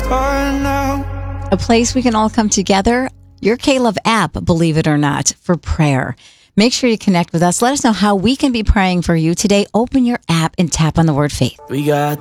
apart now. A place we can all come together. Your K-Love app, believe it or not, for prayer. Make sure you connect with us. Let us know how we can be praying for you today. Open your app and tap on the word faith. We got